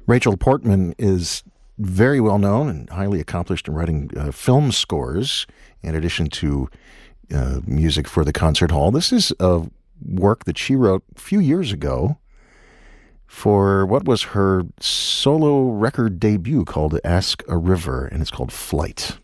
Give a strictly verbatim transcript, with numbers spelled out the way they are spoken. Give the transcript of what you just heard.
Rachel Portman is very well known and highly accomplished in writing uh, film scores, in addition to uh, music for the concert hall. This is a work that she wrote a few years ago for what was her solo record debut called Ask a River, and it's called Flight.